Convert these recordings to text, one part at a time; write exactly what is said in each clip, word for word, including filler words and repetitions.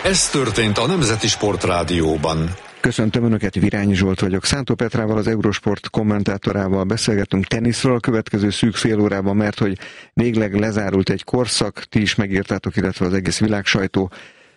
Ez történt a Nemzeti Sportrádióban. Köszöntöm Önöket, Virányi Zsolt vagyok. Szántó Petrával, az Eurosport kommentátorával beszélgetünk teniszről a következő szűk fél órában, mert hogy végleg lezárult egy korszak, ti is megírtátok, illetve az egész világsajtó.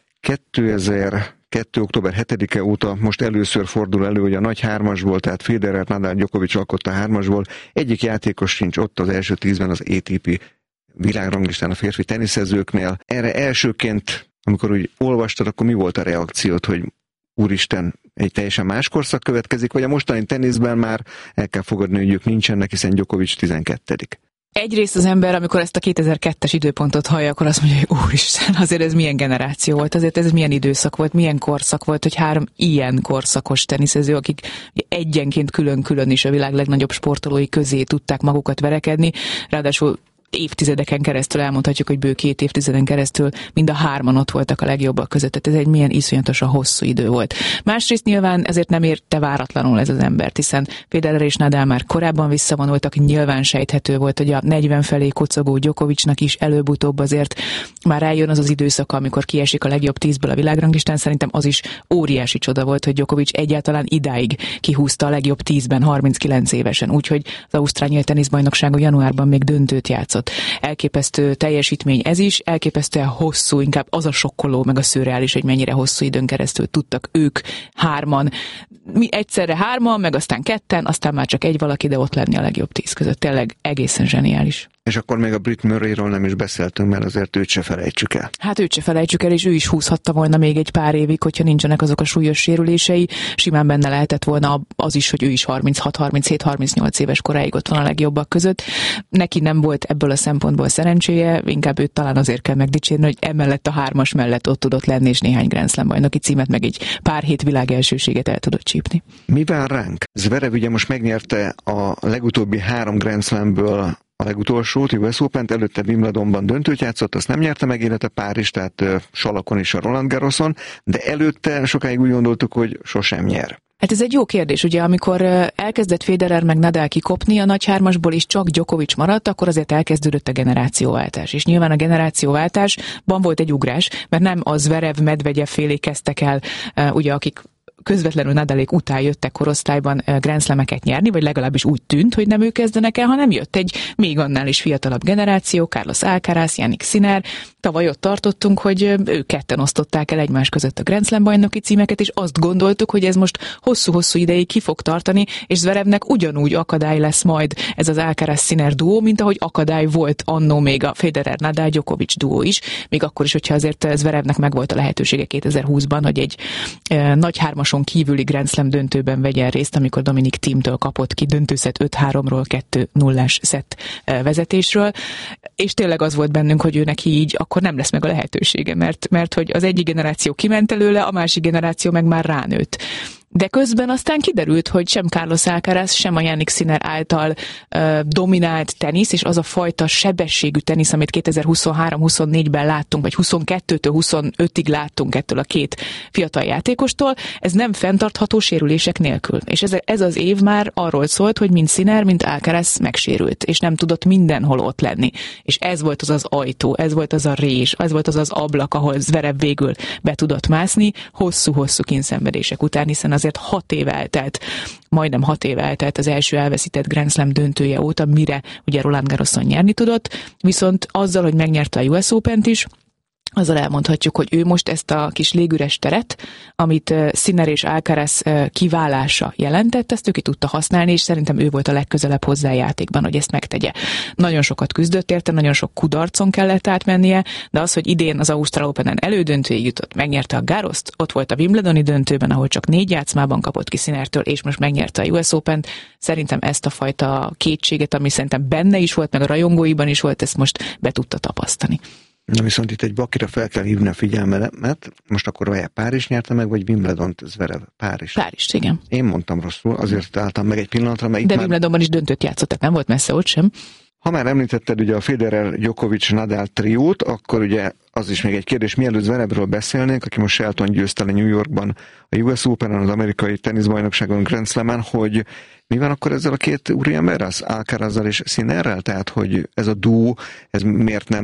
kétezer-kettő. október hetedike óta most először fordul elő, hogy a nagy hármasból, tehát Federer, Nadal, Djokovic alkotta a hármasból. Egyik játékos sincs ott az első tízben az á té pé világranglistán a férfi teniszezőknél. Erre elsőként, amikor úgy olvastad, akkor mi volt a reakciót, hogy úristen, egy teljesen más korszak következik, vagy a mostani teniszben már el kell fogadni, hogy ők nincsenek, hiszen Djokovic tizenkettedik. Egyrészt az ember, amikor ezt a kétezer-kettes időpontot hallja, akkor azt mondja, hogy úristen, azért ez milyen generáció volt, azért ez milyen időszak volt, milyen korszak volt, hogy három ilyen korszakos teniszező, akik egyenként külön-külön is a világ legnagyobb sportolói közé tudták magukat verekedni, ráadásul évtizedeken keresztül elmondhatjuk, hogy bő két évtizeden keresztül mind a hárman ott voltak a legjobbak között. Tehát ez egy milyen iszonyatosan hosszú idő volt. Másrészt nyilván ezért nem érte váratlanul ez az embert, hiszen Federer és Nadal már korábban visszavonultak, nyilván sejthető volt, hogy a negyven felé kocogó Djokovicnak is előbb-utóbb azért már eljön az az időszak, amikor kiesik a legjobb tízből a világranglistán. Szerintem az is óriási csoda volt, hogy Djokovic egyáltalán idáig kihúzta a legjobb tízben harminckilenc évesen, úgyhogy az ausztrál nyílt teniszbajnokságon januárban még döntőt játszott. Elképesztő teljesítmény ez is, elképesztően hosszú, inkább az a sokkoló, meg a szürreális, hogy mennyire hosszú időn keresztül tudtak ők hárman, mi egyszerre hárman, meg aztán ketten, aztán már csak egy valaki, de ott lenni a legjobb tíz között. Tényleg egészen zseniális. És akkor még a Brit Murrayról nem is beszéltünk, mert azért őt se felejtsük el. Hát őt se felejtsük el, és ő is húzhatta volna még egy pár évig, hogyha nincsenek azok a súlyos sérülései. Simán benne lehetett volna az is, hogy ő is harminchat, harminchét, harmincnyolc éves koráig ott van a legjobbak között. Neki nem volt ebből a szempontból szerencséje, inkább őt talán azért kell megdicsérni, hogy emellett a hármas mellett ott tudott lenni, és néhány Grand Slam bajnoki címet, meg egy pár hét világelsőséget el tudott csípni. Mi vár ránk? Zverev ugye most megnyerte a legutóbbi három Grand Slamből a legutolsót, u es Opent, előtte Wimbledonban döntőt játszott, azt nem nyerte meg, illetve Párizs, tehát uh, Salakon és a Roland Garroson, de előtte sokáig úgy gondoltuk, hogy sosem nyer. Hát ez egy jó kérdés, ugye, amikor elkezdett Federer meg Nadal kikopni a nagy hármasból, és csak Djokovic maradt, akkor azért elkezdődött a generációváltás. És nyilván a generációváltásban volt egy ugrás, mert nem az Zverev, Medvegyev félé kezdtek el, ugye, akik közvetlenül Nadalék után jöttek korosztályban Grand Slameket nyerni, vagy legalábbis úgy tűnt, hogy nem ők kezdenek el, hanem jött egy még annál is fiatalabb generáció, Carlos Alcaraz, Jannik Sinner. Tavaly ott tartottunk, hogy ők ketten osztották el egymás között a Grand Slam bajnoki címeket, és azt gondoltuk, hogy ez most hosszú-hosszú ideig ki fog tartani, és Zverevnek ugyanúgy akadály lesz majd ez az Alcaraz-Sinner duó, mint ahogy akadály volt annó még a Federer-Nadal-Djokovic duó is, még akkor is, hogyha azért Zverevnek megvolt a lehetősége kétezer-húszban, hogy egy e, nagy hármason kívüli Grand Slam döntőben vegyen részt, amikor Dominic Thiem-től kapott ki döntőszett öt háromról kettő nullás szett vezetésről, és tényleg az volt bennünk, hogy ő neki így akkor nem lesz meg a lehetősége, mert, mert hogy az egyik generáció kiment előle, a másik generáció meg már ránőtt. De közben aztán kiderült, hogy sem Carlos Alcaraz, sem a Jannik Sinner által uh, dominált tenisz, és az a fajta sebességű tenisz, amit kétezer-huszonhárom huszonnégyben láttunk, vagy huszonkettőtől huszonötig láttunk ettől a két fiatal játékostól, ez nem fenntartható sérülések nélkül. És ez, ez az év már arról szólt, hogy mind Sinner, mind Alcaraz megsérült, és nem tudott mindenhol ott lenni. És ez volt az az ajtó, ez volt az a rés, ez volt az az ablak, ahol Zverev végül be tudott mászni, hosszú-hosszú kínszenvedések után, hiszen azért hat év eltelt, majdnem hat év eltelt az első elveszített Grand Slam döntője óta, mire ugye Roland Garroson nyerni tudott, viszont azzal, hogy megnyerte a u es Opent is, azzal elmondhatjuk, hogy ő most ezt a kis légüres teret, amit Sinner és Alcaraz kiválása jelentett, ezt ő ki tudta használni, és szerintem ő volt a legközelebb hozzá a játékban, hogy ezt megtegye. Nagyon sokat küzdött érte, nagyon sok kudarcon kellett átmennie, de az, hogy idén az Ausztrál Openen elődöntőig jutott, megnyerte a Garrost, ott volt a Wimbledoni döntőben, ahol csak négy játszmában kapott ki Sinnertől, és most megnyerte a u es Opent, szerintem ezt a fajta kétséget, ami szerintem benne is volt, meg a rajongóiban is volt, ezt most be tudta tapasztani. Na viszont itt egy bakira fel kell hívni a figyelmemet, most akkor vajon Párizs nyerte meg, vagy Wimbledont Zverev? Párizs. Párizs, igen. Én mondtam rosszul, azért álltam meg egy pillanatra, mert de itt Wimbledonban már... is döntőt játszott, tehát nem volt messze ott sem. Ha már említetted ugye a Federer, Djokovic, Nadal triót, akkor ugye az is még egy kérdés, mielőtt Zverevről beszélnénk, aki most Shelton győzte le New Yorkban a u es Openen, az amerikai teniszbajnokságon, Grand Slamen, hogy mi van akkor ezzel a két úriemberrel, Alcarazzal és Sinnerrel? Tehát, hogy ez a duó, ez miért nem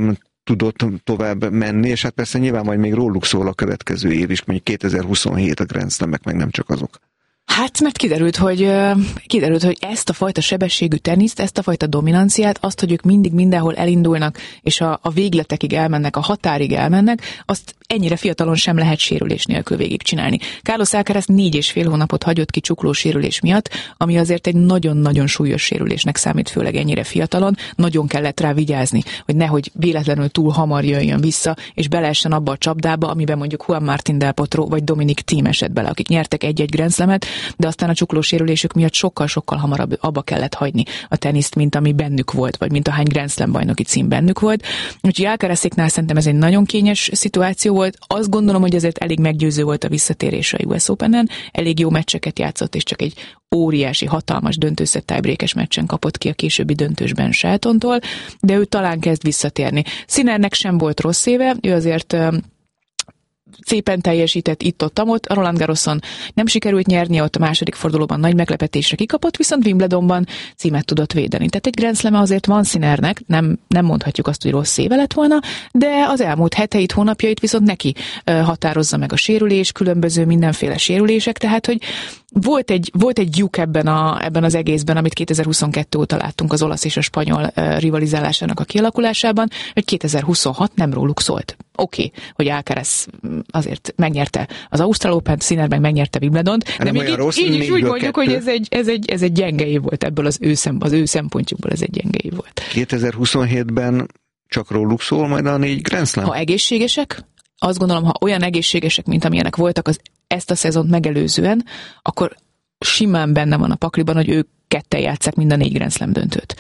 tudott tovább menni, és hát persze nyilván majd még róluk szól a következő év is, mondjuk kétezer-huszonhét a Grand Slamek, meg nem csak azok. Hát, mert kiderült, hogy kiderült, hogy ezt a fajta sebességű teniszt, ezt a fajta dominanciát, azt, hogy ők mindig mindenhol elindulnak, és a, a végletekig elmennek, a határig elmennek, azt ennyire fiatalon sem lehet sérülés nélkül végigcsinálni. Carlos Alcaraz négy és fél hónapot hagyott ki csuklósérülés miatt, ami azért egy nagyon-nagyon súlyos sérülésnek számít, főleg ennyire fiatalon. Nagyon kellett rá vigyázni, hogy nehogy véletlenül túl hamar jöjjön vissza, és beleessen abba a csapdába, amiben mondjuk Juan Martín del Potro vagy Dominic Thiem esett bele, akik nyertek egy-egy Grand Slamet, de aztán a csuklósérülésük miatt sokkal-sokkal hamarabb abba kellett hagyni a teniszt, mint ami bennük volt, vagy mint ahány Grand Slam bajnoki cím bennük volt. Úgyhogy Alcarazéknál szerintem ez egy nagyon kényes szituáció volt. Azt gondolom, hogy azért elég meggyőző volt a visszatérés a U S Openen, elég jó meccseket játszott, és csak egy óriási, hatalmas döntőszett tiebreakes meccsen kapott ki a későbbi döntősben Sheltontól, de ő talán kezd visszatérni. Sinnernek sem volt rossz éve, ő azért szépen teljesített itt-ott-amott, a Roland Garroson nem sikerült nyerni, ott a második fordulóban nagy meglepetésre kikapott, viszont Wimbledonban címet tudott védeni. Tehát egy Grand Slam azért van Sinnernek, nem, nem mondhatjuk azt, hogy rossz éve lett volna, de az elmúlt heteit, hónapjait viszont neki határozza meg a sérülés, különböző mindenféle sérülések, tehát hogy Volt egy, volt egy lyuk ebben, a, ebben az egészben, amit kétezer-huszonkettő óta láttunk az olasz és a spanyol uh, rivalizálásának a kialakulásában, hogy kétezer-huszonhat nem róluk szólt. Oké, okay, hogy Alcaraz azért megnyerte az Ausztrál Opent, Sinner meg megnyerte Wimbledont, de még így, rossz, így is úgy mondjuk, kettő. hogy ez egy, ez, egy, ez egy gyenge év volt ebből az ő, szem, az ő szempontjukból, ez egy gyenge év volt. kétezer-huszonhétben csak róluk szól majd a négy Grand Slam? Ha egészségesek, azt gondolom, ha olyan egészségesek, mint amilyenek voltak az ezt a szezont megelőzően, akkor simán benne van a pakliban, hogy ők ketten játsszák mind a négy Grand Slam döntőt.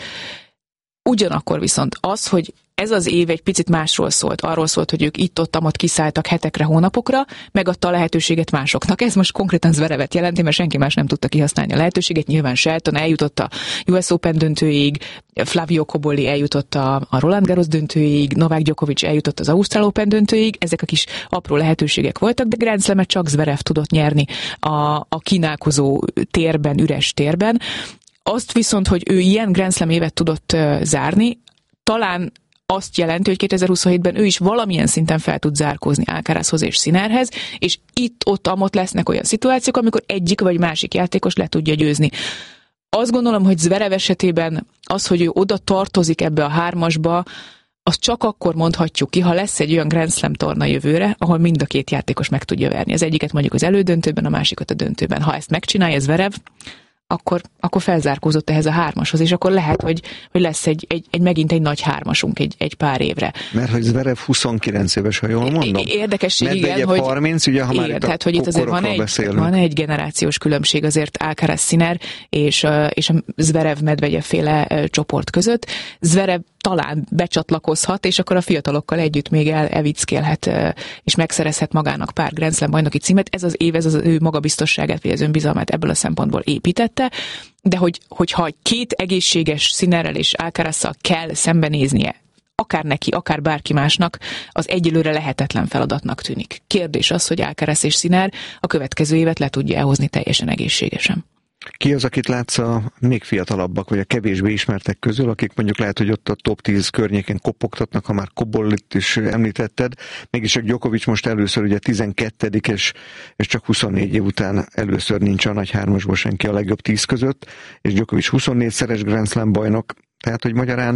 Ugyanakkor viszont az, hogy ez az év egy picit másról szólt, arról szólt, hogy ők itt-ott-amott kiszálltak hetekre, hónapokra, megadta a lehetőséget másoknak. Ez most konkrétan Zverevet jelenti, mert senki más nem tudta kihasználni a lehetőséget. Nyilván Shelton eljutott a U S Open döntőig, Flavio Cobolli eljutott a, a Roland Garros döntőig, Novák Djokovic eljutott az Ausztrál Open döntőig. Ezek a kis apró lehetőségek voltak, de Grand Slamet csak Zverev tudott nyerni a, a kínálkozó térben, üres térben. Azt viszont, hogy ő ilyen Grand Slam évet tudott uh, zárni, talán azt jelenti, hogy kétezer-huszonhétben ő is valamilyen szinten fel tud zárkózni Alcarazhoz és Sinnerhez, és itt-ott-amott lesznek olyan szituációk, amikor egyik vagy másik játékos le tudja győzni. Azt gondolom, hogy Zverev esetében az, hogy ő oda tartozik ebbe a hármasba, azt csak akkor mondhatjuk ki, ha lesz egy olyan Grand Slam torna jövőre, ahol mind a két játékos meg tudja verni. Az egyiket mondjuk az elődöntőben, a másikat a döntőben. Ha ezt megcsinálja Zverev, akkor, akkor felzárkózott ehhez a hármashoz, és akkor lehet, hogy, hogy lesz egy, egy, egy megint egy nagy hármasunk egy, egy pár évre. Mert hogy Zverev huszonkilenc éves, ha jól mondom. Érdekesség, Medvegyev igen, hogy harminc, ugye, ha már igen, itt tehát, hogy itt azért van egy, van egy generációs különbség azért Alcaraz Sinner és, és a Zverev Medvegyev féle csoport között. Zverev talán becsatlakozhat, és akkor a fiatalokkal együtt még el evickélhet, és megszerezhet magának pár Grand Slam bajnoki címet. Ez az év, ez az ő magabiztosságát, vagy az önbizalmát ebből a szempontból építette, de hogy, hogyha két egészséges Sinnerrel és Alcarazzal kell szembenéznie, akár neki, akár bárki másnak, az egyelőre lehetetlen feladatnak tűnik. Kérdés az, hogy Alcaraz és Sinner a következő évet le tudja elhozni teljesen egészségesen. Ki az, akit látsz a még fiatalabbak, vagy a kevésbé ismertek közül, akik mondjuk lehet, hogy ott a top tíz környéken kopogtatnak, ha már Cobollit is említetted, mégis a Djokovic most először ugye tizenkettedik és, és csak huszonnégy év után először nincs a nagy hármasból senki a legjobb tíz között, és Djokovic huszonnégyszeres Grand Slam bajnok, tehát, hogy magyarán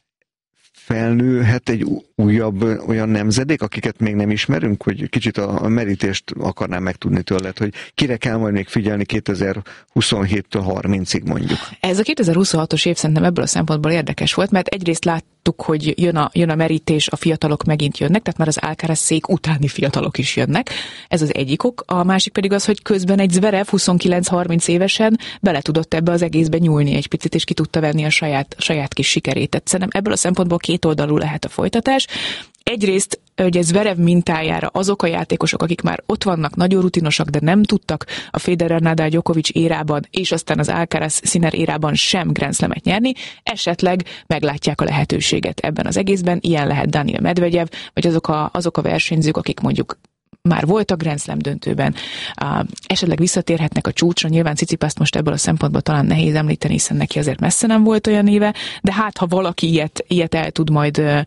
felnőhet egy újabb olyan nemzedék, akiket még nem ismerünk, hogy kicsit a merítést akarnám megtudni tőled, hogy kire kell majd még figyelni kétezer-huszonhéttől harmincig mondjuk. Ez a kétezer-huszonhatos év szerintem ebből a szempontból érdekes volt, mert egyrészt láttuk, hogy jön a, jön a merítés, a fiatalok megint jönnek, tehát már az Alcaraz szék utáni fiatalok is jönnek. Ez az egyik ok. A másik pedig az, hogy közben egy Zverev huszonkilenc-harminc évesen bele tudott ebbe az egészbe nyúlni egy picit, és ki tudta venni a saját, saját kis sikerét. Tehát szerintem ebből a szempontból két oldalú lehet a folytatás. Egyrészt, hogy ez Zverev mintájára azok a játékosok, akik már ott vannak, nagyon rutinosak, de nem tudtak a Federer, Nadal, Djokovic érában, és aztán az Alcaraz, Sinner érában sem Grand Slamet nyerni, esetleg meglátják a lehetőséget ebben az egészben. Ilyen lehet Daniil Medvegyev, vagy azok a, azok a versenyzők, akik mondjuk már voltak Grand Slam döntőben, uh, esetleg visszatérhetnek a csúcsra, nyilván Tsitsipast most ebből a szempontból talán nehéz említeni, hiszen neki azért messze nem volt olyan éve, de hát ha valaki ilyet, ilyet el tud majd uh,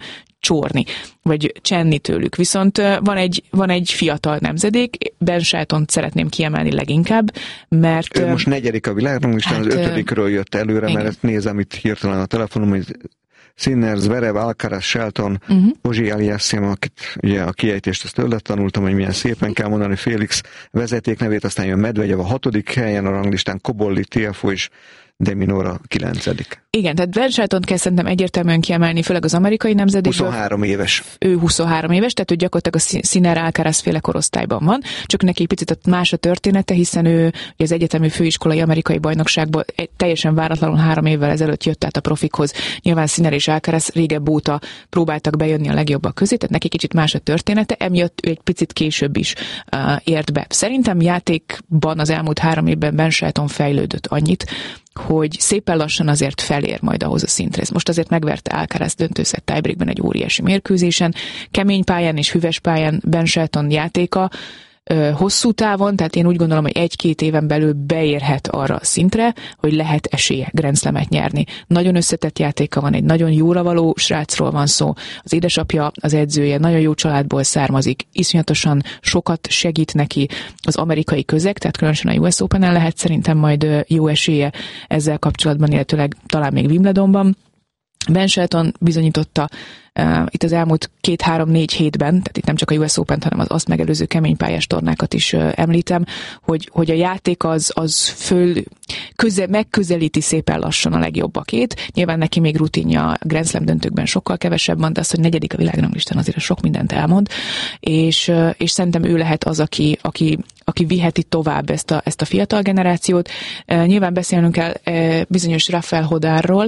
csórni, vagy csenni tőlük. Viszont van egy, van egy fiatal nemzedék, Ben Sheltont szeretném kiemelni leginkább, mert... Ő most negyedik a világranglistán, hát, az ötödikről jött előre, igen. Mert ezt nézem itt hirtelen a telefonom, hogy Sinner, Zverev, Alcaraz, Shelton, uh-huh. Ozsi Aliassime, akit ugye a kiejtést ezt tőle tanultam, hogy milyen szépen kell mondani, Félix vezetéknevét, aztán jön Medvegyev a hatodik helyen a ranglistán, Kobolli, Tiafoe is, de Minor a kilencedik. Igen, tehát Ben Sheltont kell szerintem egyértelműen kiemelni, főleg az amerikai nemzedékből. huszonhárom éves. Ő huszonhárom éves, tehát ő gyakorlatilag a Sinner Alcaraz féle korosztályban van, csak neki picit más a története, hiszen ő az egyetemi főiskolai amerikai bajnokságból teljesen váratlanul három évvel ezelőtt jött át a profikhoz. Nyilván Sinner és Alcaraz régebb óta próbáltak bejönni a legjobbak közé, tehát neki kicsit más a története, emiatt ő egy picit később is uh, ért be. Szerintem játékban az elmúlt három évben Ben Shelton fejlődött annyit, hogy szépen lassan azért felér majd ahhoz a szintre. Most azért megverte Alcaraz döntőszett tiebreakben egy óriási mérkőzésen, kemény pályán és hüves pályán Ben Shelton játéka ö, hosszú távon, tehát én úgy gondolom, hogy egy-két éven belül beérhet arra a szintre, hogy lehet esélye Grand Slamet nyerni. Nagyon összetett játéka van, egy nagyon jóra való srácról van szó, az édesapja, az edzője, nagyon jó családból származik, iszonyatosan sokat segít neki az amerikai közeg, tehát különösen a U S Openen lehet szerintem majd jó esélye ezzel kapcsolatban, illetőleg talán még Wimbledonban. Ben Shelton bizonyította uh, itt az elmúlt két-három-négy hétben, tehát itt nem csak a U S Open, hanem az azt megelőző keménypályás tornákat is uh, említem, hogy, hogy a játék az, az föl köze, megközelíti szépen lassan a legjobbakét. Nyilván neki még rutinja a Grand Slam döntőkben sokkal kevesebb van, de az, hogy negyedik a világranglistán azért sok mindent elmond, és, uh, és szerintem ő lehet az, aki, aki, aki viheti tovább ezt a, ezt a fiatal generációt. Uh, nyilván beszélnünk kell uh, bizonyos Rafael Hodárról,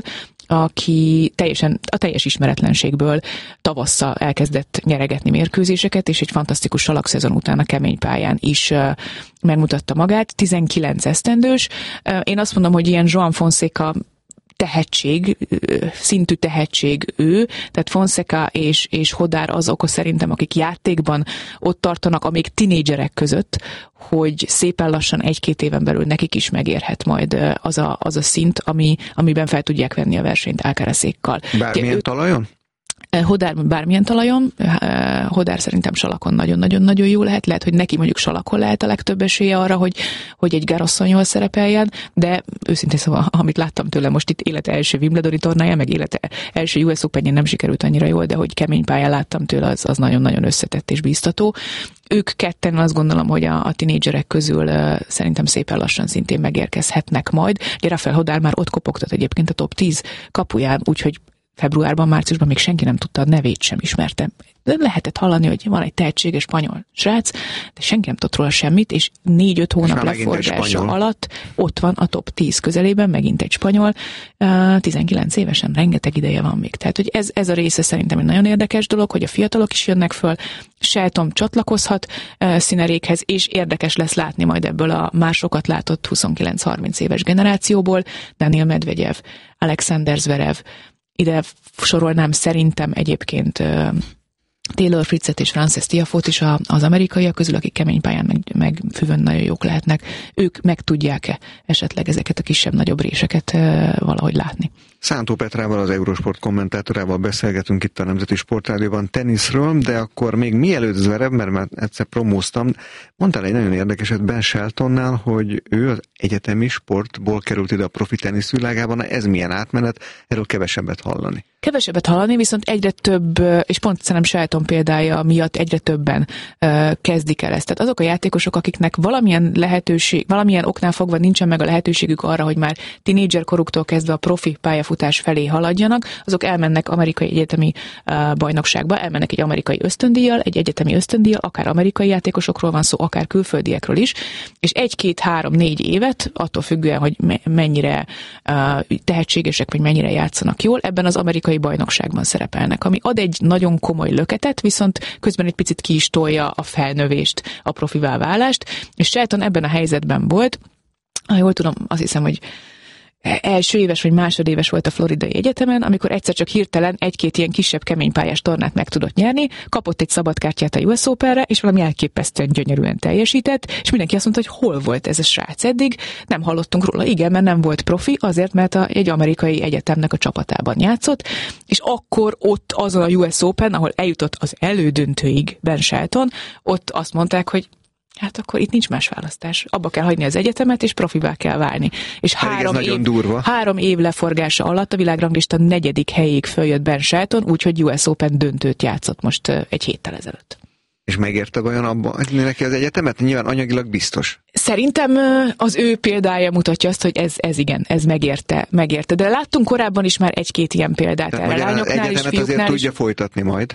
aki teljesen a teljes ismeretlenségből tavasszal elkezdett nyeregetni mérkőzéseket, és egy fantasztikus salakszezon után a kemény pályán is uh, megmutatta magát. tizenkilenc esztendős. Uh, én azt mondom, hogy ilyen Joan Fonseca tehetség, szintű tehetség ő, tehát Fonseca és, és Hodár azok szerintem, akik játékban ott tartanak, amíg tinédzserek között, hogy szépen lassan egy-két éven belül nekik is megérhet majd az a, az a szint, ami, amiben fel tudják venni a versenyt Alcarazékkal. Bármilyen ő, talajon? Hodár bármilyen talajon, Hodár szerintem salakon nagyon-nagyon-nagyon jó lehet, lehet, hogy neki mondjuk salakon lehet a legtöbb esélye arra, hogy, hogy egy Garrosson jól szerepeljen, de őszintén szóval, amit láttam tőle most itt élete első Wimbledoni tornája, meg élete első U S Openjén nem sikerült annyira jól, de hogy kemény pályán láttam tőle, az, az nagyon-nagyon összetett és bíztató. Ők ketten azt gondolom, hogy a, a tinédzserek közül uh, szerintem szépen lassan szintén megérkezhetnek majd. Rafael Hodár már ott kopogtat egyébként a top tíz kapuján, úgyhogy februárban, márciusban még senki nem tudta, a nevét sem ismerte. De lehetett hallani, hogy van egy tehetséges spanyol srác, de senki nem tudott róla semmit, és négy-öt hónap leforgása alatt ott van a top tíz közelében, megint egy spanyol, tizenkilenc évesen, rengeteg ideje van még. Tehát, hogy ez, ez a része szerintem egy nagyon érdekes dolog, hogy a fiatalok is jönnek föl, Shelton csatlakozhat Sinnerékhez, és érdekes lesz látni majd ebből a már sokat látott huszonkilenc-harminc éves generációból, Daniil Medvegyev, Alexander Zverev, ide sorolnám szerintem egyébként uh, Taylor Fritzet és Frances Tiafoe-t is a, az amerikaiak közül, akik kemény pályán meg, meg füvön nagyon jók lehetnek. Ők meg tudják-e esetleg ezeket a kisebb-nagyobb réseket uh, valahogy látni? Szántó Petrával, az Eurosport kommentátorával beszélgetünk itt a Nemzeti Sportrádióban teniszről, de akkor még mielőtt Zverev, mert már egyszer promóztam, mondtál egy nagyon érdekeset Ben Sheltonnál, hogy ő az egyetemi sportból került ide a profi tenisz világában. Ez milyen átmenet? Erről kevesebbet hallani. Kevesebbet hallani, viszont egyre több, és pont szerintem Shelton példája miatt egyre többen uh, kezdik el ezt. Tehát azok a játékosok, akiknek valamilyen lehetőség, valamilyen oknál fogva nincsen meg a lehetőségük arra, hogy már tinédzser koruktól kezdve a profi pályafutás felé haladjanak, azok elmennek amerikai egyetemi uh, bajnokságba, elmennek egy amerikai ösztöndíjjal, egy egyetemi ösztöndíjjal, akár amerikai játékosokról van szó, akár külföldiekről is, és egy-két-három-négy évet, attól függően, hogy me- mennyire uh, tehetségesek, vagy mennyire játszanak jól, ebben az amerikai bajnokságban szerepelnek, ami ad egy nagyon komoly löketet, viszont közben egy picit ki is tolja a felnövést, a profivá válást, és Shelton ebben a helyzetben volt, ha jól tudom, azt hiszem, hogy első éves vagy másodéves volt a Floridai Egyetemen, amikor egyszer csak hirtelen egy-két ilyen kisebb keménypályás tornát meg tudott nyerni, kapott egy szabadkártyát a u es Openre, és valami elképesztően gyönyörűen teljesített, és mindenki azt mondta, hogy hol volt ez a srác eddig, nem hallottunk róla. Igen, mert nem volt profi, azért, mert a, egy amerikai egyetemnek a csapatában játszott, és akkor ott azon a u es Open, ahol eljutott az elődöntőig Ben Shelton, ott azt mondták, hogy hát akkor itt nincs más választás. Abba kell hagyni az egyetemet, és profivá kell válni. És három év, durva. három év leforgása alatt a világranglista negyedik helyéig följött Ben Shelton, úgyhogy u es Open döntőt játszott most egy héttel ezelőtt. És megérte vajon abba hagyni neki az egyetemet? Nyilván anyagilag biztos. Szerintem az ő példája mutatja azt, hogy ez, ez igen, ez megérte, megérte. De láttunk korábban is már egy-két ilyen példát. Tehát erre. Lányoknál is, fiúknál azért is. Tudja folytatni majd.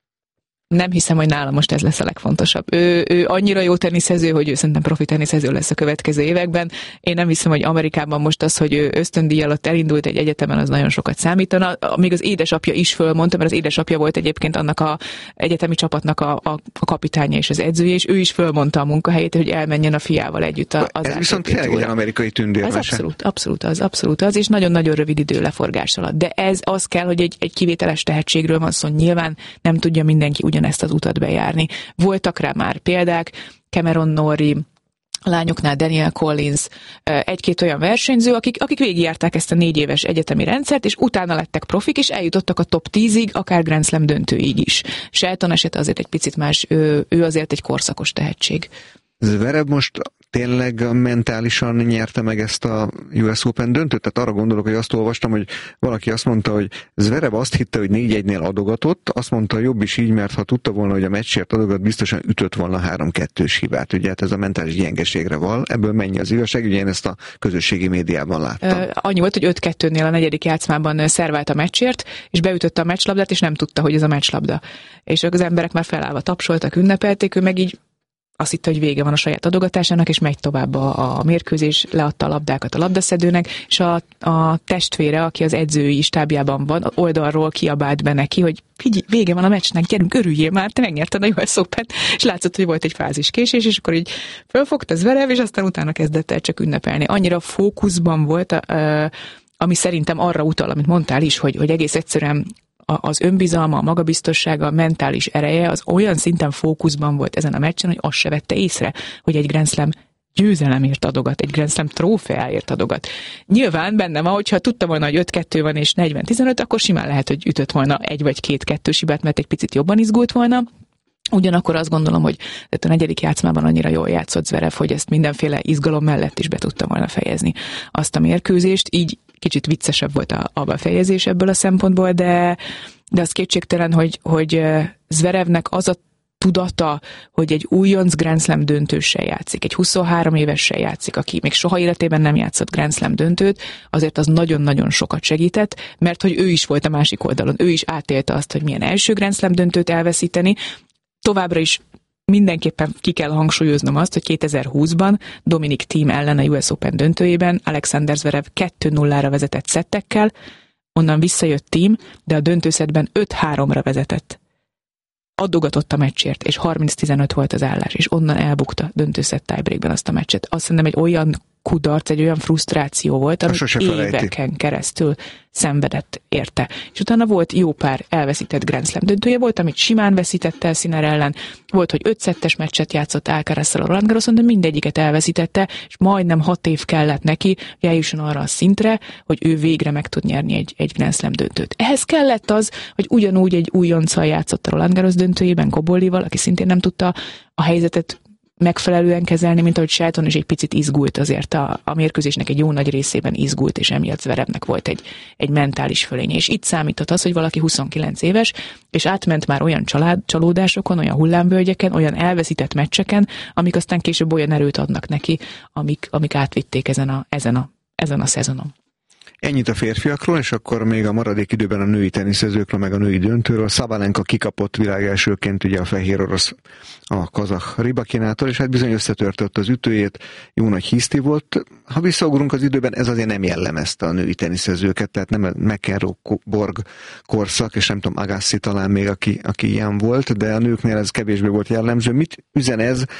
Nem hiszem, hogy nála most ez lesz a legfontosabb. Ő, ő annyira jó teniszező, hogy ő szerintem profi teniszező lesz a következő években. Én nem hiszem, hogy Amerikában most az, hogy ő ösztöndíj alatt elindult egy egyetemen, az nagyon sokat számítana. Még az édesapja is fölmondta, mert az édesapja volt egyébként annak a egyetemi csapatnak a, a, a kapitánya és az edzője, és ő is fölmondta a munkahelyét, hogy elmenjen a fiával együtt az Ez viszont tényleg egy amerikai tündérmese. Ez abszolút, abszolút az, abszolút az, és nagyon-nagyon rövid idő leforgás alatt. De ez az kell, hogy egy, egy kivételes tehetségről van szó. Nyilván nem tudja mindenki ugyanezt az utat bejárni. Voltak rá már példák, Cameron Norrie, a lányoknál Danielle Collins, egy-két olyan versenyző, akik, akik végigjárták ezt a négy éves egyetemi rendszert, és utána lettek profik, és eljutottak a top tízig, akár Grand Slam döntőig is. Shelton esete azért egy picit más, ő, ő azért egy korszakos tehetség. Zverev most tényleg mentálisan nyerte meg ezt a u es Open döntőt? Tehát arra gondolok, hogy azt olvastam, hogy valaki azt mondta, hogy Zverev azt hitte, hogy négy egynél adogatott, azt mondta, jobb is így, mert ha tudta volna, hogy a meccsért adogat, biztosan ütött volna három kettős hibát. Ugye hát ez a mentális gyengeségre val. Ebből mennyi az igazság? Ugye én ezt a közösségi médiában láttam. Ö, annyi volt, hogy öt kettőnél a negyedik játszmában szervált a meccsért, és beütötte a meccslabdát, és nem tudta, hogy ez a meccslabda. És az emberek már felállva tapsoltak, ünnepelték, ő meg így azt hitte, hogy vége van a saját adogatásának, és megy tovább a, a mérkőzés, leadta a labdákat a labdaszedőnek, és a, a testvére, aki az edzői stábjában van, oldalról kiabált be neki, hogy figyelj, vége van a meccsnek, gyerünk, örüljél már, te megnyerted a u es Open-t, és látszott, hogy volt egy fáziskésés, és akkor így fölfogta Zverev, és aztán utána kezdett el csak ünnepelni. Annyira fókuszban volt, a, a, ami szerintem arra utal, amit mondtál is, hogy, hogy egész egyszerűen az önbizalma, a magabiztossága, a mentális ereje az olyan szinten fókuszban volt ezen a meccsen, hogy azt se vette észre, hogy egy Grand Slam győzelemért adogat, egy Grand Slam trófeáért adogat. Nyilván benne van, hogyha tudta volna, hogy öt kettő van és negyven tizenöt, akkor simán lehet, hogy ütött volna egy vagy két kettős hibát, mert egy picit jobban izgult volna. Ugyanakkor azt gondolom, hogy a negyedik játszmában annyira jól játszott Zverev, hogy ezt mindenféle izgalom mellett is be tudta volna fejezni azt a mérkőzést, így kicsit viccesebb volt a, a befejezés ebből a szempontból, de, de az kétségtelen, hogy, hogy Zverevnek az a tudata, hogy egy újonc Grand Slam döntőssel játszik, egy huszonhárom évessel játszik, aki még soha életében nem játszott Grand Slam döntőt, azért az nagyon-nagyon sokat segített, mert hogy ő is volt a másik oldalon, ő is átélte azt, hogy milyen első Grand Slam döntőt elveszíteni. Továbbra is mindenképpen ki kell hangsúlyoznom azt, hogy kétezer-húszban Dominic Thiem ellen a u es Open döntőjében Alexander Zverev kettő nullára vezetett szettekkel, onnan visszajött Thiem, de a döntőszettben öt háromra vezetett. Adogatott a meccsért, és harminc tizenöt volt az állás, és onnan elbukta döntőszett tiebreakben azt a meccset. Azt hiszem, egy olyan kudarc, egy olyan frusztráció volt, amit éveken keresztül szenvedett érte. És utána volt jó pár elveszített Grand Slam döntője, volt, amit simán veszítette el Sinner ellen, volt, hogy öt szettes meccset játszott Alcarazzal a Roland Garroson, de mindegyiket elveszítette, és majdnem hat év kellett neki, hogy eljusson arra a szintre, hogy ő végre meg tud nyerni egy, egy Grand Slam döntőt. Ehhez kellett az, hogy ugyanúgy egy újonccal játszott a Roland Garros döntőjében, Kobollival, aki szintén nem tudta a helyzetet megfelelően kezelni, mint ahogy Shelton is egy picit izgult azért a, a mérkőzésnek egy jó nagy részében izgult, és emiatt Zverevnek volt egy, egy mentális fölénye. És itt számított az, hogy valaki huszonkilenc éves, és átment már olyan család, csalódásokon, olyan hullámvölgyeken, olyan elveszített meccseken, amik aztán később olyan erőt adnak neki, amik, amik átvitték ezen a, ezen a, ezen a szezonon. Ennyit a férfiakról, és akkor még a maradék időben a női teniszezőkről, meg a női döntőről. Szabalenka kikapott világelsőként ugye a fehér orosz a kazah Ribakinától, és hát bizony összetörtött az ütőjét, jó nagy hiszti volt. Ha visszaugrunk az időben, ez azért nem jellemezte a női teniszezőket, tehát nem a McEnroe-Borg korszak, és nem tudom, Agassi talán még, aki, aki ilyen volt, de a nőknél ez kevésbé volt jellemző. Mit üzen ez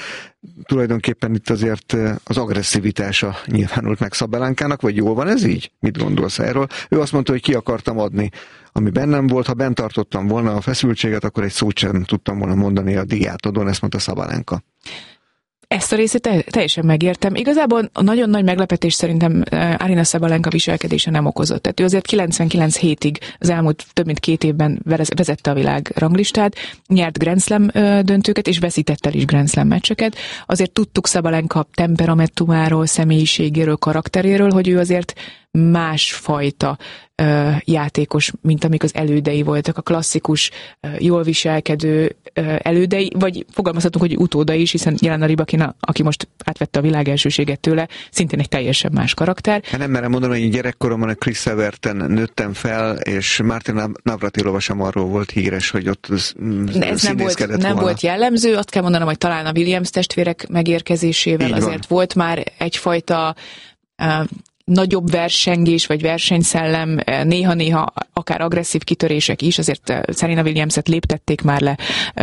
tulajdonképpen itt azért az agresszivitása nyilvánult meg Szabalenkának, vagy jól van ez így? Mit gondolsz erről? Ő azt mondta, hogy ki akartam adni, ami bennem volt, ha bent tartottam volna a feszültséget, akkor egy szót sem tudtam volna mondani a díjátadón, ezt mondta Szabalenka. Ezt a részét teljesen megértem. Igazából a nagyon nagy meglepetés szerintem Aryna Sabalenka viselkedése nem okozott. Tehát ő azért kilencvenkilenc hétig az elmúlt több mint két évben vezette a világ ranglistát, nyert Grand Slam döntőket, és veszített el is Grand Slam meccseket. Azért tudtuk Sabalenka temperamentumáról, személyiségéről, karakteréről, hogy ő azért másfajta uh, játékos, mint amik az elődei voltak, a klasszikus, uh, jól viselkedő uh, elődei, vagy fogalmazhatunk, hogy utódai is, hiszen Jelena Rybakina, aki most átvette a világ elsőséget tőle, szintén egy teljesen más karakter. Hát nem merem mondani, hogy én gyerekkoromban a Chris Everten nőttem fel, és Martina Navratilova sem arról volt híres, hogy ott ez nem volt, nem volt jellemző, azt kell mondanom, hogy talán a Williams testvérek megérkezésével így azért van. Volt már egyfajta uh, nagyobb versengés, vagy versenyszellem, néha-néha akár agresszív kitörések is, azért Serena Williamset léptették már le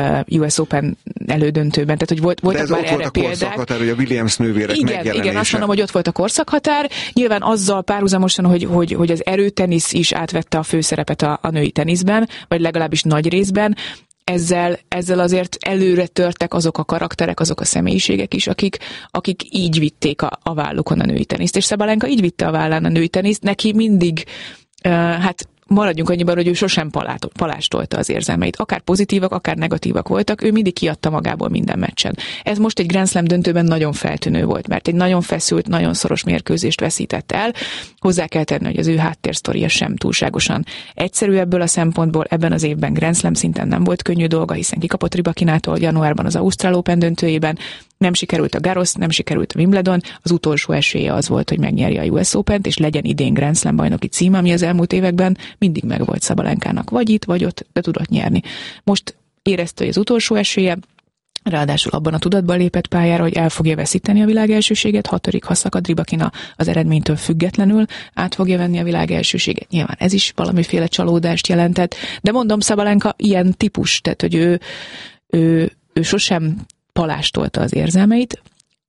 U S Open elődöntőben, tehát hogy volt, voltak már erre példák. De ez ott volt a korszakhatár, hogy a Williams nővérek igen, megjelenése. Igen, azt mondom, hogy ott volt a korszakhatár. Nyilván azzal párhuzamosan, hogy, hogy, hogy az erőtenisz is átvette a főszerepet a, a női teniszben, vagy legalábbis nagy részben, Ezzel, ezzel azért előre törtek azok a karakterek, azok a személyiségek is, akik, akik így vitték a, a vállukon a női teniszt. És Sabalenka így vitte a vállán a női teniszt, neki mindig, uh, hát maradjunk annyiban, hogy ő sosem palát, palástolta az érzelmeit. Akár pozitívak, akár negatívak voltak, ő mindig kiadta magából minden meccsen. Ez most egy Grand Slam döntőben nagyon feltűnő volt, mert egy nagyon feszült, nagyon szoros mérkőzést veszített el. Hozzá kell tenni, hogy az ő háttérsztoria sem túlságosan egyszerű ebből a szempontból. Ebben az évben Grand Slam szinten nem volt könnyű dolga, hiszen kikapott Rybakinától januárban az Ausztrál Open döntőjében. Nem sikerült a Garros, nem sikerült a Wimbledon, az utolsó esélye az volt, hogy megnyerje a U S Opent, és legyen idén Grand Slam bajnoki cím, ami az elmúlt években mindig megvolt Sabalenkának, vagy itt, vagy ott, de tudott nyerni. Most érezte, hogy az utolsó esélye, ráadásul abban a tudatban lépett pályára, hogy el fogja veszíteni a világ elsőséget, ha törik, ha szakad Rybakina az eredménytől függetlenül, át fogja venni a világ elsőséget. Nyilván ez is valamiféle csalódást jelentett, de mondom, Sabalenka ilyen típus, tehát hogy ő, ő, ő sosem palástolta az érzelmeit,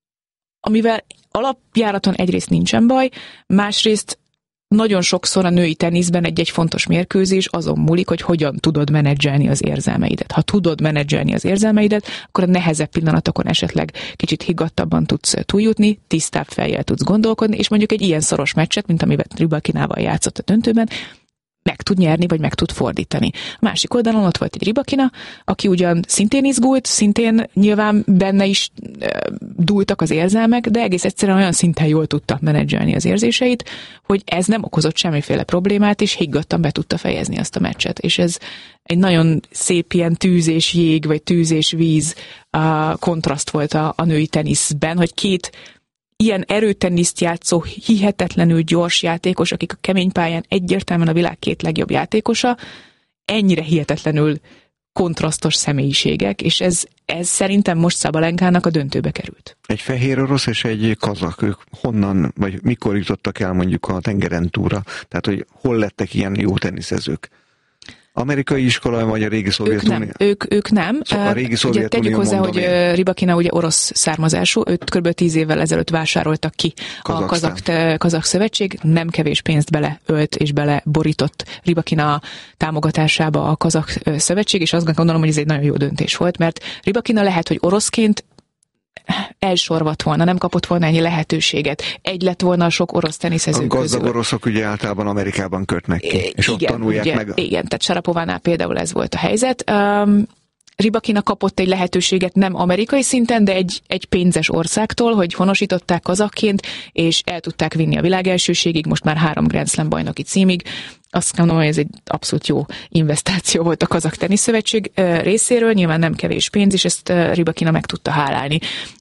amivel alapjáraton egyrészt nincsen baj, másrészt nagyon sokszor a női teniszben egy-egy fontos mérkőzés azon múlik, hogy hogyan tudod menedzselni az érzelmeidet. Ha tudod menedzselni az érzelmeidet, akkor a nehezebb pillanatokon esetleg kicsit higgadtabban tudsz túljutni, tisztább fejjel tudsz gondolkodni, és mondjuk egy ilyen szoros meccset, mint amivel Rybakinával játszott a döntőben, meg tud nyerni, vagy meg tud fordítani. A másik oldalon ott volt egy Rybakina, aki ugyan szintén izgult, szintén nyilván benne is e, dúltak az érzelmek, de egész egyszerűen olyan szinten jól tudta menedzselni az érzéseit, hogy ez nem okozott semmiféle problémát, és higgadtan be tudta fejezni azt a meccset. És ez egy nagyon szép ilyen tűz és jég, vagy tűz és víz a kontraszt volt a, a női teniszben, hogy két ilyen erőteniszt játszó, hihetetlenül gyors játékos, akik a kemény pályán egyértelműen a világ két legjobb játékosa, ennyire hihetetlenül kontrasztos személyiségek, és ez, ez szerintem most Sabalenkának a döntőbe került. Egy fehér orosz és egy kazak, ők honnan, vagy mikor jutottak el mondjuk a tengeren túlra? Tehát, hogy hol lettek ilyen jó teniszezők? Amerikai iskola, vagy a régi Szovjetunió? Ők nem. Ők, ők nem. Szóval a régi Szovjetunió, tegyük hozzá, hogy én. Rybakina ugye orosz származású, őt kb. tíz évvel ezelőtt vásároltak ki Kazaksztán. a kazak, kazak szövetség, nem kevés pénzt beleölt és beleborított Rybakina támogatásába a kazak szövetség, és azt gondolom, hogy ez egy nagyon jó döntés volt, mert Rybakina lehet, hogy oroszként elsorvadt volna, nem kapott volna ennyi lehetőséget. Egy lett volna a sok orosz teniszező közül. A gazdag oroszok ugye általában Amerikában kötnek ki, és igen, ott tanulják ugye, meg. Igen, tehát Sarapovánál például ez volt a helyzet. Um, Rybakina kapott egy lehetőséget nem amerikai szinten, de egy, egy pénzes országtól, hogy honosították kazakként, és el tudták vinni a világ elsőségig, most már három Grand Slam bajnoki címig. Azt mondom, hogy ez egy abszolút jó investáció volt a Kazak Teniszszövetség részéről, nyilván nem kevés pénz, és ezt Rybakina meg tudta hálálni.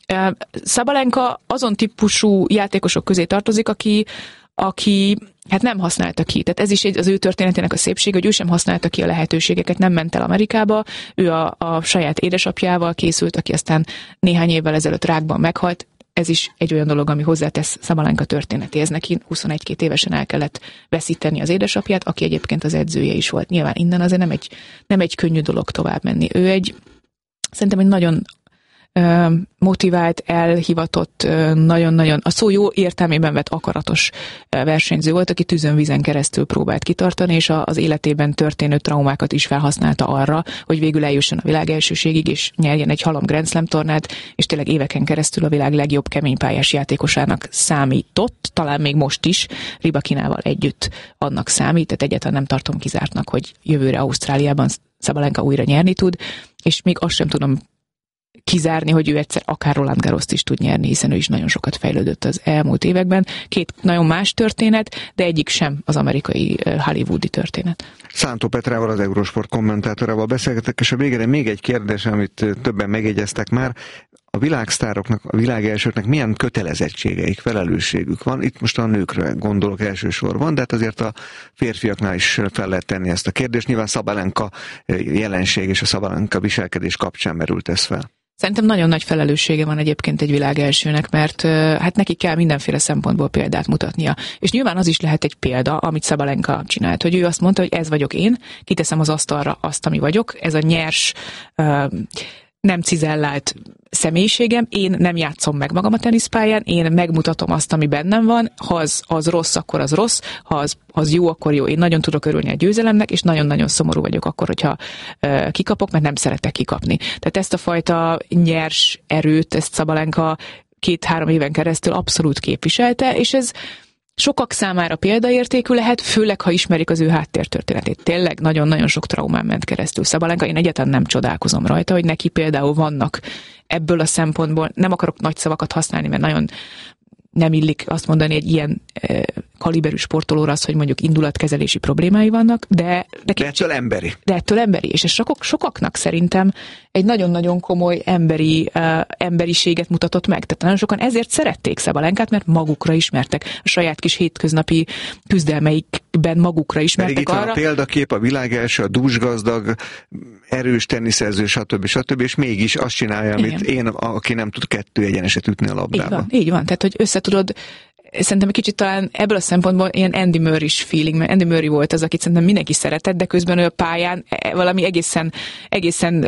Sabalenka azon típusú játékosok közé tartozik, aki, aki hát nem használta ki. Tehát ez is az ő történetének a szépség, hogy ő sem használta ki a lehetőségeket, nem ment el Amerikába, ő a, a saját édesapjával készült, aki aztán néhány évvel ezelőtt rákban meghalt. Ez is egy olyan dolog, ami hozzátesz Sabalenka történetéhez. Neki huszonegy-két évesen el kellett veszíteni az édesapját, aki egyébként az edzője is volt. Nyilván innen azért nem egy, nem egy könnyű dolog tovább menni. Ő egy, szerintem egy nagyon motivált, elhivatott, nagyon-nagyon, a szó jó értelmében vett akaratos versenyző volt, aki tűzön vízen keresztül próbált kitartani, és az életében történő traumákat is felhasználta arra, hogy végül eljusson a világ elsőségig, és nyerjen egy halom Grand Slam tornát, és tényleg éveken keresztül a világ legjobb keménypályás játékosának számított, talán még most is, Rybakinával együtt annak számít, tehát egyáltalán nem tartom kizártnak, hogy jövőre Ausztráliában Sabalenka újra nyerni tud, és még azt sem tudom kizárni, hogy ő egyszer akár Roland Garrost is tud nyerni, hiszen ő is nagyon sokat fejlődött az elmúlt években. Két nagyon más történet, de egyik sem az amerikai hollywoodi történet. Szántó Petrával, az Eurosport kommentátorával beszélgetek, és a végére még egy kérdés, amit többen megjegyeztek már. A világsztároknak, a világelsőknek milyen kötelezettségeik, felelősségük van? Itt most a nőkre gondolok elsősorban, de hát azért a férfiaknál is fel lehet tenni ezt a kérdést. Nyilván Sabalenka jelenség és a Sabalenka viselkedés kapcsán merült ez fel. Szerintem nagyon nagy felelőssége van egyébként egy világelsőnek, mert hát neki kell mindenféle szempontból példát mutatnia. És nyilván az is lehet egy példa, amit Sabalenka csinált, hogy ő azt mondta, hogy ez vagyok én, kiteszem az asztalra azt, ami vagyok, ez a nyers, nem cizellált személyiségem, én nem játszom meg magam a teniszpályán, én megmutatom azt, ami bennem van, ha az, az rossz, akkor az rossz, ha az, az jó, akkor jó. Én nagyon tudok örülni a győzelemnek, és nagyon-nagyon szomorú vagyok akkor, hogyha uh, kikapok, mert nem szeretek kikapni. Tehát ezt a fajta nyers erőt, ezt Sabalenka két-három éven keresztül abszolút képviselte, és ez sokak számára példaértékű lehet, főleg, ha ismerik az ő háttértörténetét. Tényleg nagyon-nagyon sok traumán ment keresztül Sabalenka. Én egyáltalán nem csodálkozom rajta, hogy neki például vannak ebből a szempontból, nem akarok nagy szavakat használni, mert nagyon nem illik azt mondani egy ilyen e, kaliberű sportolóra az, hogy mondjuk indulatkezelési problémái vannak, de... De, de ettől emberi. De ettől emberi, és ez sokak, sokaknak szerintem egy nagyon-nagyon komoly emberi, uh, emberiséget mutatott meg. Tehát nagyon sokan ezért szerették Sabalenkát, mert magukra ismertek. A saját kis hétköznapi küzdelmeikben magukra ismertek Pedig itt arra. Van a példakép, a világelső, a dúsgazdag, erős teniszező, stb. stb. És mégis azt csinálja, amit igen. Én, aki nem tud kettő egyeneset ütni a labdába. Így van, így van. Tehát, hogy összetudod, szerintem egy kicsit talán ebből a szempontból ilyen Andy Murray-s feeling, mert Andy Murray volt az, akit szerintem mindenki szeretett, de közben ő a pályán valami egészen, egészen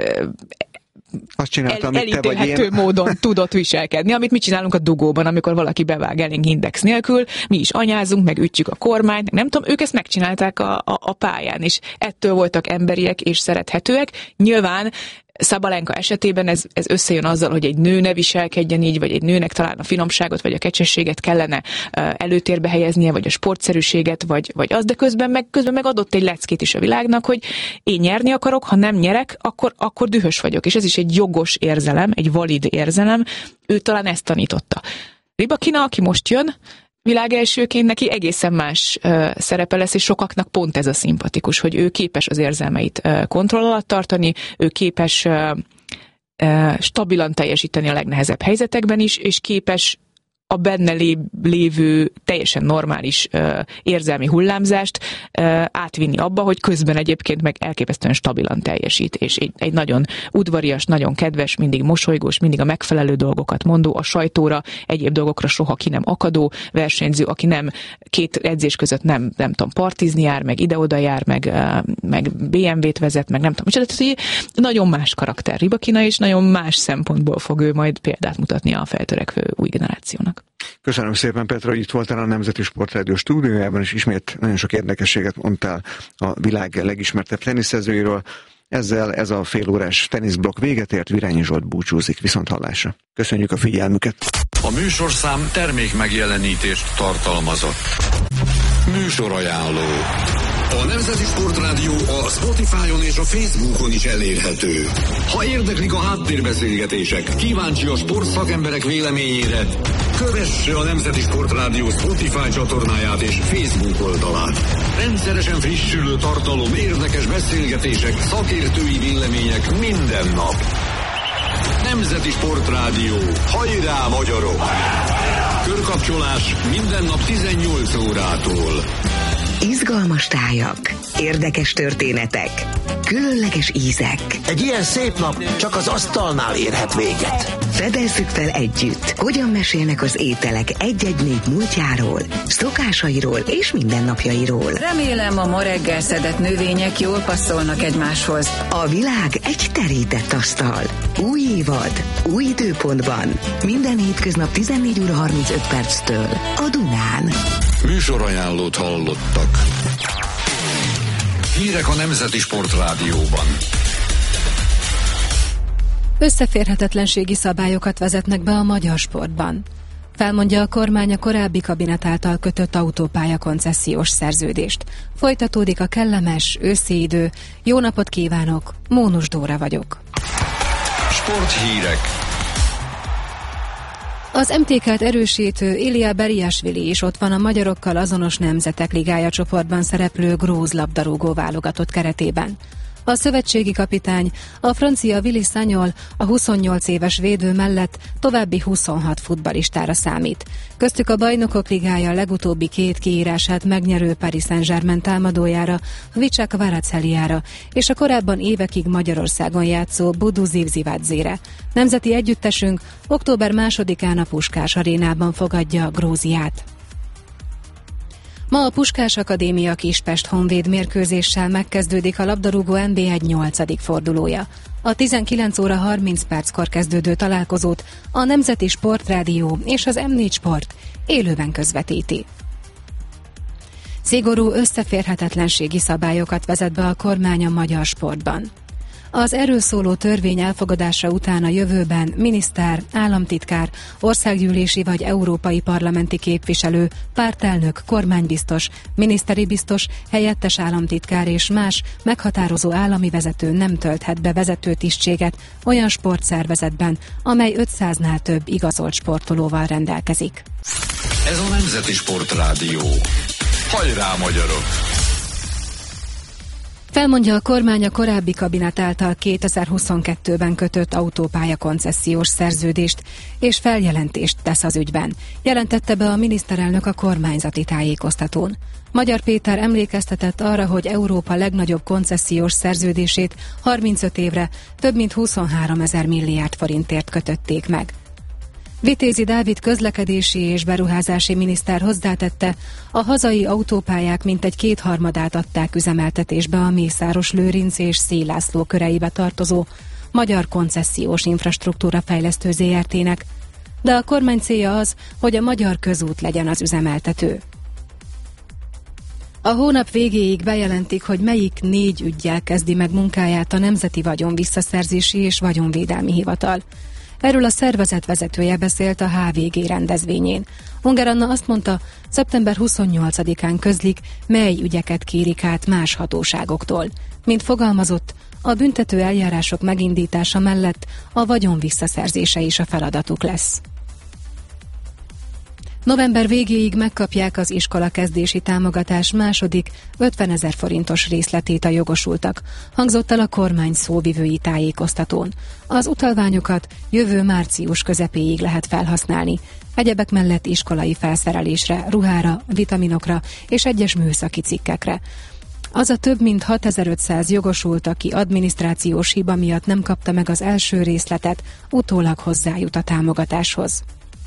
azt csinálta, el, elítélhető módon tudott viselkedni, amit mi csinálunk a dugóban, amikor valaki bevág elénk index nélkül, mi is anyázunk, meg ütjük a kormányt, nem tudom, ők ezt megcsinálták a, a, a pályán, és ettől voltak emberiek és szerethetőek. Nyilván Sabalenka esetében ez, ez összejön azzal, hogy egy nő ne viselkedjen így, vagy egy nőnek talán a finomságot, vagy a kecsességet kellene előtérbe helyeznie, vagy a sportszerűséget, vagy, vagy az, de közben meg, közben meg adott egy leckét is a világnak, hogy én nyerni akarok, ha nem nyerek, akkor, akkor dühös vagyok. És ez is egy jogos érzelem, egy valid érzelem, ő talán ezt tanította. Rybakina, aki most jön, világelsőként neki egészen más uh, szerepe lesz, és sokaknak pont ez a szimpatikus, hogy ő képes az érzelmeit uh, kontroll alatt tartani, ő képes uh, uh, stabilan teljesíteni a legnehezebb helyzetekben is, és képes a benne lé- lévő teljesen normális uh, érzelmi hullámzást uh, átvinni abba, hogy közben egyébként meg elképesztően stabilan teljesít, és egy, egy nagyon udvarias, nagyon kedves, mindig mosolygós, mindig a megfelelő dolgokat mondó, a sajtóra, egyéb dolgokra soha ki nem akadó versenyző, aki nem két edzés között nem, nem tudom, partizni jár, meg ide-oda jár, meg, uh, meg bé em vét vezet, meg nem tudom. Tehát nagyon más karakter Rybakina, és nagyon más szempontból fog ő majd példát mutatni a feltörekvő új generációnak. Köszönöm szépen, Petra, hogy itt voltál a Nemzeti Sportrádió stúdiójában, és ismét nagyon sok érdekességet mondtál a világ legismertebb teniszezőiről. Ezzel ez a félórás teniszblokk véget ért, Virányi Zsolt búcsúzik, viszont hallásra. Köszönjük a figyelmüket! A műsorszám termék megjelenítést tartalmazott. Műsorajánló. A Nemzeti Sportrádió a Spotify-on és a Facebookon is elérhető. Ha érdeklik a háttérbeszélgetések, kíváncsi a sportszakemberek véleményére, kövesse a Nemzeti Sportrádió Spotify csatornáját és Facebook oldalát. Rendszeresen frissülő tartalom, érdekes beszélgetések, szakértői vélemények minden nap. Nemzeti Sportrádió. Hajrá, magyarok! Körkapcsolás minden nap tizennyolc órától. Izgalmas tájak, érdekes történetek, különleges ízek. Egy ilyen szép nap csak az asztalnál érhet véget. Fedezzük fel együtt, hogyan mesélnek az ételek egy-egy nép múltjáról, szokásairól és mindennapjairól. Remélem, a ma reggel szedett növények jól passzolnak egymáshoz. A világ egy terített asztal. Új évad, új időpontban. Minden hétköznap tizennégy óra harmincöt perctől a Dunán. Műsorajánlót hallottak. Hírek a Nemzeti Sportrádióban. Összeférhetetlenségi szabályokat vezetnek be a magyar sportban. Felmondja a kormány a korábbi kabinet által kötött autópálya koncesziós szerződést. Folytatódik a kellemes őszi idő. Jó napot kívánok, Mónus Dóra vagyok. Sporthírek. Az em té ká-t erősítő Ilya Beriashvili is ott van a magyarokkal azonos nemzetek ligája csoportban szereplő grúz labdarúgó válogatott keretében. A szövetségi kapitány, a francia Willy Sagnol a huszonnyolc éves védő mellett további huszonhat futballistára számít. Köztük a Bajnokok Ligája legutóbbi két kiírását megnyerő Paris Saint-Germain támadójára, Vicsa Kvaratskhelia-ra és a korábban évekig Magyarországon játszó Budu Zivzivadzére. Nemzeti együttesünk október másodikán a Puskás arénában fogadja Grúziát. Ma a Puskás Akadémia Kispest Honvéd mérkőzéssel megkezdődik a labdarúgó en bé egy nyolcadik fordulója. A tizenkilenc óra harminc perckor kezdődő találkozót a Nemzeti Sportrádió és az em négy Sport élőben közvetíti. Szigorú összeférhetetlenségi szabályokat vezet be a kormány a magyar sportban. Az erről szóló törvény elfogadása után a jövőben miniszter, államtitkár, országgyűlési vagy európai parlamenti képviselő, pártelnök, kormánybiztos, miniszteri biztos, helyettes államtitkár és más meghatározó állami vezető nem tölthet be vezető tisztséget olyan sportszervezetben, amely ötszáznál több igazolt sportolóval rendelkezik. Ez a Nemzeti Sportrádió. Hajrá, magyarok! Felmondja a kormány a korábbi kabinet által kétezer-huszonkettőben kötött autópálya koncesziós szerződést, és feljelentést tesz az ügyben. Jelentette be a miniszterelnök a kormányzati tájékoztatón. Magyar Péter emlékeztetett arra, hogy Európa legnagyobb koncesziós szerződését harmincöt évre több mint huszonháromezer milliárd forintért kötötték meg. Vitézi Dávid közlekedési és beruházási miniszter hozzátette, a hazai autópályák mintegy kétharmadát adták üzemeltetésbe a Mészáros Lőrinc és Széll László köreibe tartozó Magyar Koncesziós Infrastruktúra Fejlesztő zé er té-nek, de a kormány célja az, hogy a Magyar Közút legyen az üzemeltető. A hónap végéig bejelentik, hogy melyik négy üggyel kezdi meg munkáját a Nemzeti Vagyon Visszaszerzési és Vagyonvédelmi Hivatal. Erről a szervezet vezetője beszélt a há vé gé rendezvényén. Unger Anna azt mondta, szeptember huszonnyolcadikán közlik, mely ügyeket kérik át más hatóságoktól. Mint fogalmazott, a büntető eljárások megindítása mellett a vagyon visszaszerzése is a feladatuk lesz. November végéig megkapják az iskola kezdési támogatás második ötvenezer forintos részletét a jogosultak, hangzott el a kormány szóvivői tájékoztatón. Az utalványokat jövő március közepéig lehet felhasználni. Egyebek mellett iskolai felszerelésre, ruhára, vitaminokra és egyes műszaki cikkekre. Az a több mint hatezer-ötszáz jogosult, aki adminisztrációs hiba miatt nem kapta meg az első részletet, utólag hozzájut a támogatáshoz.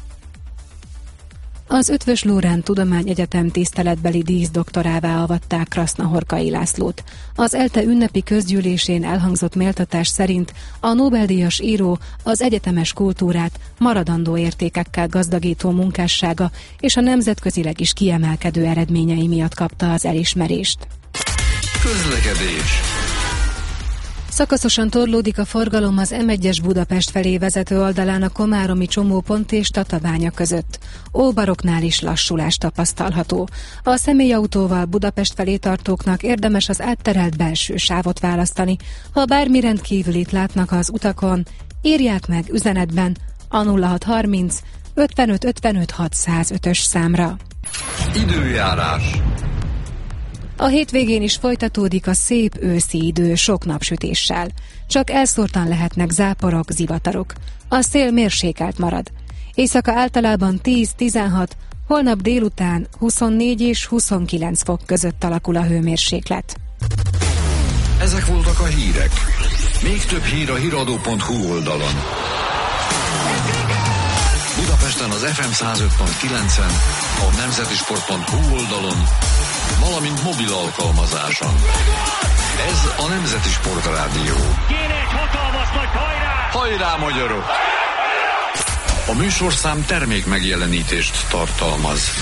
Az Eötvös Loránd Tudományegyetem tiszteletbeli díszdoktorává avatták Krasznahorkai Lászlót. Az ELTE ünnepi közgyűlésén elhangzott méltatás szerint a Nobel-díjas író az egyetemes kultúrát maradandó értékekkel gazdagító munkássága és a nemzetközileg is kiemelkedő eredményei miatt kapta az elismerést. Közlekedés. Szakaszosan torlódik a forgalom az em egyes Budapest felé vezető oldalán a komáromi csomópont és Tatabánya között. Óbaroknál is lassulás tapasztalható. A személyautóval Budapest felé tartóknak érdemes az átterelt belső sávot választani. Ha bármi rendkívülit látnak az utakon, írják meg üzenetben a nulla hat harminc ötvenöt ötvenöt hatszázötös számra. Időjárás. A hétvégén is folytatódik a szép őszi idő sok napsütéssel. Csak elszórtan lehetnek záporok, zivatarok. A szél mérsékelt marad. Éjszaka általában tíz-tizenhat, holnap délután huszonnégy és huszonkilenc fok között alakul a hőmérséklet. Ezek voltak a hírek. Még több hír a híradó pont hu oldalon. Budapesten az ef em száz öt pont kilencen, a nemzeti sport pont hu oldalon, valamint mobil alkalmazáson. Ez a Nemzeti Sport Rádió. Kéne egy hatalmas nagy hajrá! Hajrá, magyarok! A műsorszám termék megjelenítést tartalmaz.